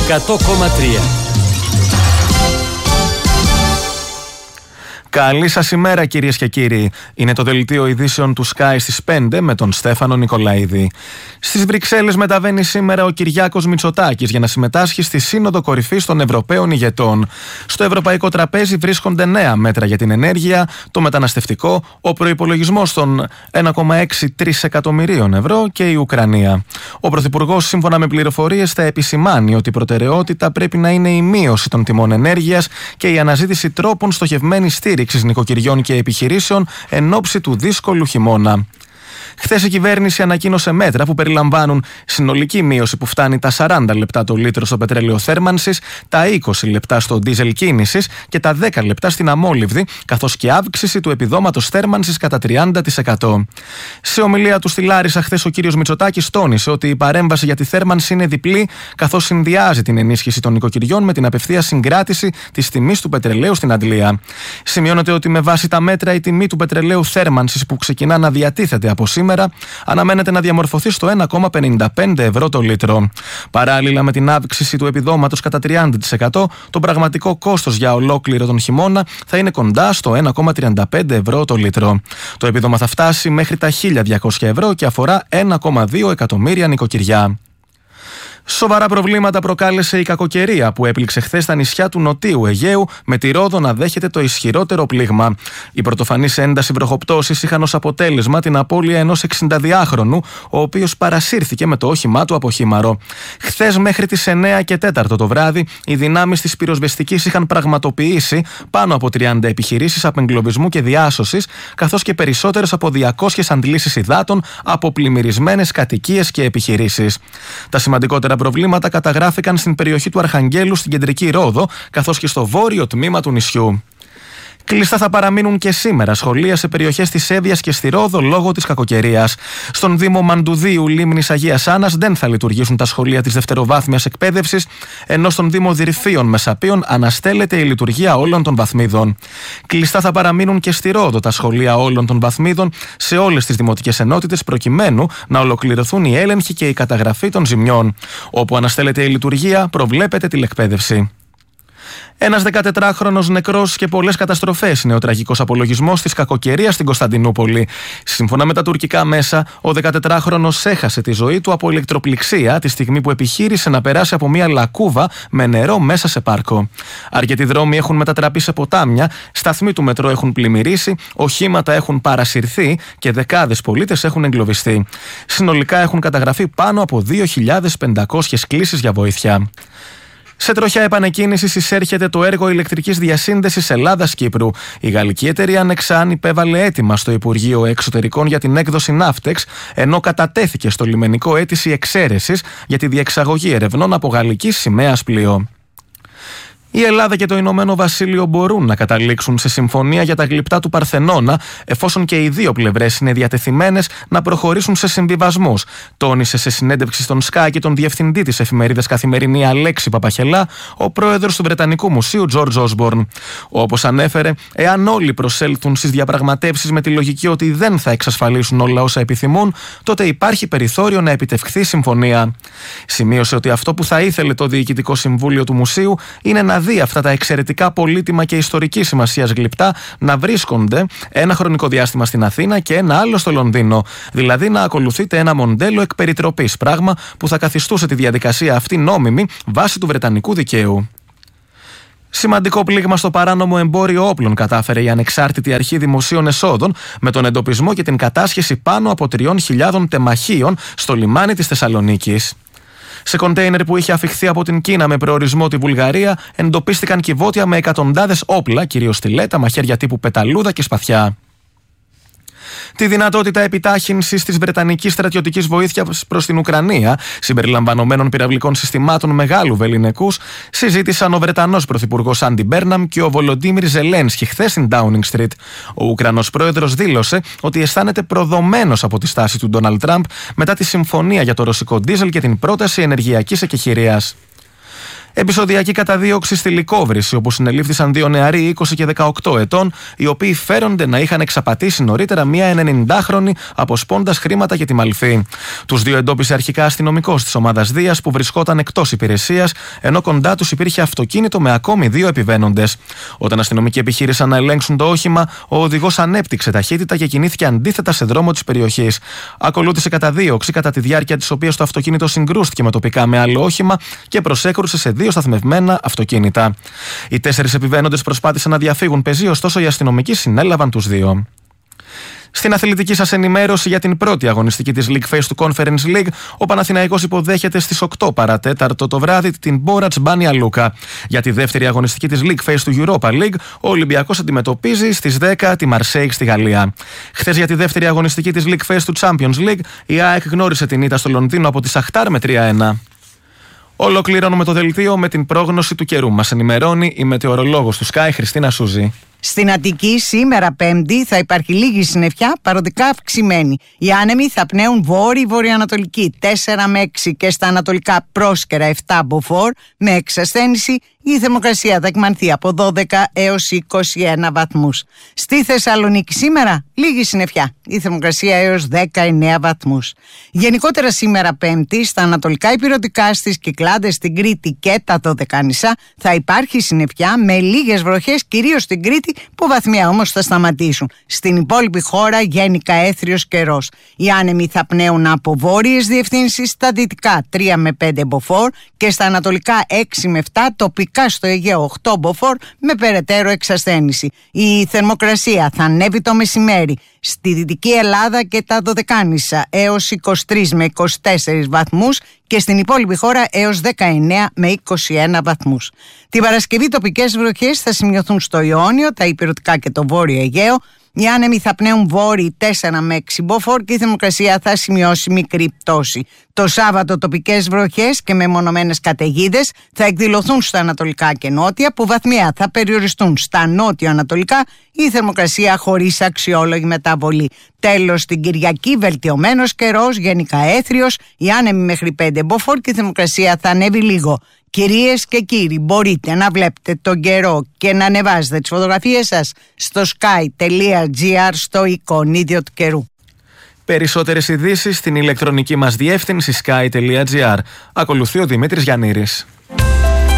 100,3. Καλή σας ημέρα, κυρίες και κύριοι. Είναι το δελτίο ειδήσεων του Sky στις 5 με τον Στέφανο Νικολαίδη. Στις Βρυξέλλες μεταβαίνει σήμερα ο Κυριάκος Μητσοτάκης για να συμμετάσχει στη Σύνοδο Κορυφής των Ευρωπαίων Ηγετών. Στο ευρωπαϊκό τραπέζι βρίσκονται νέα μέτρα για την ενέργεια, το μεταναστευτικό, ο προϋπολογισμός των 1,63 εκατομμυρίων ευρώ και η Ουκρανία. Ο Πρωθυπουργός, σύμφωνα με πληροφορίες, θα επισημάνει ότι η προτεραιότητα πρέπει να είναι η μείωση των τιμών ενέργειας και η αναζήτηση τρόπων στοχευμένης στήριξης νοικοκυριών και επιχειρήσεων εν ώψη του δύσκολου χειμώνα. Χθες η κυβέρνηση ανακοίνωσε μέτρα που περιλαμβάνουν συνολική μείωση που φτάνει τα 40 λεπτά το λίτρο στο πετρέλαιο θέρμανσης, τα 20 λεπτά στο ντίζελ κίνησης και τα 10 λεπτά στην αμόλυβδη, καθώς και αύξηση του επιδόματος θέρμανσης κατά 30%. Σε ομιλία του στη Λάρισα χθες ο κύριος Μητσοτάκης τόνισε ότι η παρέμβαση για τη θέρμανση είναι διπλή, καθώς συνδυάζει την ενίσχυση των νοικοκυριών με την απευθείας συγκράτηση της τιμής του πετρελαίου στην αντλία. Σημειώνεται ότι με βάση τα μέτρα η τιμή του πετρελαίου θέρμανσης που ξεκινά να διατίθεται από σήμερα αναμένεται να διαμορφωθεί στο 1,55 ευρώ το λίτρο. Παράλληλα με την αύξηση του επιδόματος κατά 30%, το πραγματικό κόστος για ολόκληρο τον χειμώνα θα είναι κοντά στο 1,35 ευρώ το λίτρο. Το επίδομα θα φτάσει μέχρι τα 1.200 ευρώ και αφορά 1,2 εκατομμύρια νοικοκυριά. Σοβαρά προβλήματα προκάλεσε η κακοκαιρία που έπληξε χθες τα νησιά του Νοτίου Αιγαίου, με τη Ρόδο να δέχεται το ισχυρότερο πλήγμα. Η πρωτοφανής ένταση βροχοπτώσης είχαν ως αποτέλεσμα την απώλεια ενός 62χρονου, ο οποίος παρασύρθηκε με το όχημά του από χήμαρο. Χθες μέχρι τις 9 και 4 το βράδυ, οι δυνάμεις της πυροσβεστικής είχαν πραγματοποιήσει πάνω από 30 επιχειρήσεις απεγκλωβισμού και διάσωσης, καθώς και περισσότερες από 200 αντλήσεις υδάτων από πλημμυρισμένες κατοικίες και επιχειρήσεις. Τα σημαντικότερα προβλήματα καταγράφηκαν στην περιοχή του Αρχαγγέλου στην κεντρική Ρόδο, καθώς και στο βόρειο τμήμα του νησιού. Κλειστά θα παραμείνουν και σήμερα σχολεία σε περιοχές της Εύβοιας και στη Ρόδο λόγω της κακοκαιρίας. Στον Δήμο Μαντουδίου Λίμνης Αγίας Άννας δεν θα λειτουργήσουν τα σχολεία της δευτεροβάθμιας εκπαίδευσης, ενώ στον Δήμο Δυρφίων Μεσαπίων αναστέλλεται η λειτουργία όλων των βαθμίδων. Κλειστά θα παραμείνουν και στη Ρόδο τα σχολεία όλων των βαθμίδων σε όλες τις δημοτικές ενότητες, προκειμένου να ολοκληρωθούν οι έλεγχοι και η καταγραφή των ζημιών. Όπου αναστέλλεται η λειτουργία, προβλέπεται τηλεκπαίδευση. Ένας 14χρονος νεκρός και πολλές καταστροφές είναι ο τραγικός απολογισμός της κακοκαιρίας στην Κωνσταντινούπολη. Σύμφωνα με τα τουρκικά μέσα, ο 14χρονος έχασε τη ζωή του από ηλεκτροπληξία τη στιγμή που επιχείρησε να περάσει από μια λακκούβα με νερό μέσα σε πάρκο. Αρκετοί δρόμοι έχουν μετατραπεί σε ποτάμια, σταθμοί του μετρό έχουν πλημμυρίσει, οχήματα έχουν παρασυρθεί και δεκάδες πολίτες έχουν εγκλωβιστεί. Συνολικά έχουν καταγραφεί πάνω από 2.500 κλήσεις για βοήθεια. Σε τροχιά επανεκκίνησης εισέρχεται το έργο ηλεκτρικής διασύνδεσης Ελλάδας-Κύπρου. Η γαλλική εταιρεία Nexan υπέβαλε αίτημα στο Υπουργείο Εξωτερικών για την έκδοση Navtex, ενώ κατατέθηκε στο λιμενικό αίτηση εξαίρεσης για τη διεξαγωγή ερευνών από γαλλική σημαίας πλοίο. Η Ελλάδα και το Ηνωμένο Βασίλειο μπορούν να καταλήξουν σε συμφωνία για τα γλυπτά του Παρθενώνα, εφόσον και οι δύο πλευρές είναι διατεθειμένες να προχωρήσουν σε συμβιβασμούς, τόνισε σε συνέντευξη στον Sky και τον διευθυντή της εφημερίδας Καθημερινή Αλέξη Παπαχελά, ο πρόεδρος του Βρετανικού Μουσείου George Osborne. Όπως ανέφερε, εάν όλοι προσέλθουν στις διαπραγματεύσεις με τη λογική ότι δεν θα εξασφαλίσουν όλα όσα επιθυμούν, τότε υπάρχει περιθώριο να επιτευχθεί συμφωνία. Σημείωσε ότι αυτό που θα ήθελε το Διοικητικό Συμβούλιο του Μουσείου είναι να δει αυτά τα εξαιρετικά πολύτιμα και ιστορική σημασίας γλυπτά να βρίσκονται ένα χρονικό διάστημα στην Αθήνα και ένα άλλο στο Λονδίνο. Δηλαδή να ακολουθείται ένα μοντέλο εκ περιτροπής, πράγμα που θα καθιστούσε τη διαδικασία αυτή νόμιμη βάσει του βρετανικού δικαίου. Σημαντικό πλήγμα στο παράνομο εμπόριο όπλων κατάφερε η Ανεξάρτητη Αρχή Δημοσίων Εσόδων με τον εντοπισμό και την κατάσχεση πάνω από 3.000 τεμαχίων στο λιμάνι της Θεσσαλονίκης. Σε κοντέινερ που είχε αφιχθεί από την Κίνα με προορισμό τη Βουλγαρία, εντοπίστηκαν κυβότια με εκατοντάδες όπλα, κυρίως στιλέτα, μαχαίρια τύπου πεταλούδα και σπαθιά. Τη δυνατότητα επιτάχυνσης της βρετανικής στρατιωτικής βοήθειας προς την Ουκρανία, συμπεριλαμβανομένων πυραυλικών συστημάτων μεγάλου βεληνικούς, συζήτησαν ο Βρετανός Πρωθυπουργός Άντι Μπέρναμ και ο Βολοντίμιρ Ζελένσκι χθες στην Downing Street. Ο Ουκρανός πρόεδρος δήλωσε ότι αισθάνεται προδομένος από τη στάση του Ντόναλντ Τραμπ μετά τη συμφωνία για το ρωσικό ντίζελ και την πρόταση ενεργειακής εκεχηρίας. Επεισοδιακή καταδίωξη στη Λυκόβρηση, όπου συνελήφθησαν δύο νεαροί 20 και 18 ετών, οι οποίοι φέρονται να είχαν εξαπατήσει νωρίτερα μία 90χρονη αποσπώντας χρήματα για τη μαλφή. Τους δύο εντόπισε αρχικά αστυνομικός της ομάδας Δίας που βρισκόταν εκτός υπηρεσίας, ενώ κοντά τους υπήρχε αυτοκίνητο με ακόμη δύο επιβαίνοντες. Όταν αστυνομικοί επιχείρησαν να ελέγξουν το όχημα, ο οδηγός ανέπτυξε ταχύτητα και κινήθηκε αντίθετα σε δρόμο της περιοχής. Ακολούθησε καταδίωξη, κατά τη διάρκεια της οποίας το αυτοκίνητο συγκρούστηκε με τοπικά με άλλο όχημα και προσέκρουσε σε δύο σταθμευμένα αυτοκίνητα. Οι 4 επιβαίνοντες προσπάθησαν να διαφύγουν πεζοί, ωστόσο οι αστυνομικοί συνέλαβαν τους δύο. Στην αθλητική σας ενημέρωση για την πρώτη αγωνιστική της League Phase του Conference League, ο Παναθηναϊκός υποδέχεται στις 8 παρατέταρτο το βράδυ την Μπόρατς Μπάνια Λούκα. Για τη δεύτερη αγωνιστική της League Phase του Europa League, ο Ολυμπιακός αντιμετωπίζει στις 10 τη Μαρσέιγ στη Γαλλία. Χθες για τη δεύτερη αγωνιστική της League Phase του Champions League, η ΑΕΚ γνώρισε την ήττα στο Λονδίνο από τη Σαχτάρ με 3-1. Ολοκληρώνουμε το δελτίο με την πρόγνωση του καιρού. Μας ενημερώνει η μετεωρολόγος του Sky, Χριστίνα Σούζη. Στην Αττική σήμερα Πέμπτη θα υπάρχει λίγη συννεφιά, παροδικά αυξημένη. Οι άνεμοι θα πνέουν βόρειο-βορειοανατολική 4 με 6 και στα ανατολικά πρόσκαιρα 7 μποφόρ με εξασθένηση. Η θερμοκρασία θα εκμανθεί από 12 έως 21 βαθμούς. Στη Θεσσαλονίκη σήμερα λίγη συννεφιά, η θερμοκρασία έως 19 βαθμούς. Γενικότερα σήμερα Πέμπτη στα ανατολικά ηπειρωτικά, στις Κυκλάδες, στην Κρήτη και τα Δωδεκάνησα θα υπάρχει συννεφιά με λίγες βροχές, κυρίως στην Κρήτη, που βαθμία όμως θα σταματήσουν. Στην υπόλοιπη χώρα γενικά έθριος καιρός. Οι άνεμοι θα πνέουν από βόρειες διευθύνσεις, στα δυτικά 3 με 5 μποφόρ και στα ανατολικά 6 με 7, τοπικά στο Αιγαίο 8 μποφόρ με περαιτέρω εξασθένηση. Η θερμοκρασία θα ανέβει το μεσημέρι στη Δυτική Ελλάδα και τα Δωδεκάνησα έως 23 με 24 βαθμούς και στην υπόλοιπη χώρα έως 19 με 21 βαθμούς. Την Παρασκευή τοπικές βροχές θα σημειωθούν στο Ιόνιο, τα ηπειρωτικά και το Βόρειο Αιγαίο. Οι άνεμοι θα πνέουν βόρειοι 4 με 6 μποφόρ και η θερμοκρασία θα σημειώσει μικρή πτώση. Το Σάββατο τοπικές βροχές και μεμονωμένες καταιγίδες θα εκδηλωθούν στα ανατολικά και νότια, που βαθμία θα περιοριστούν στα νότιο-ανατολικά, η θερμοκρασία χωρίς αξιόλογη μεταβολή. Τέλος, την Κυριακή βελτιωμένος καιρός, γενικά έθριος, οι άνεμοι μέχρι 5 μποφόρ και η θερμοκρασία θα ανέβει λίγο. Κυρίες και κύριοι, μπορείτε να βλέπετε τον καιρό και να ανεβάζετε τις φωτογραφίες σας στο sky.gr στο εικονίδιο του καιρού. Περισσότερες ειδήσεις στην ηλεκτρονική μας διεύθυνση sky.gr. Ακολουθεί ο Δημήτρης Γιαννήρης.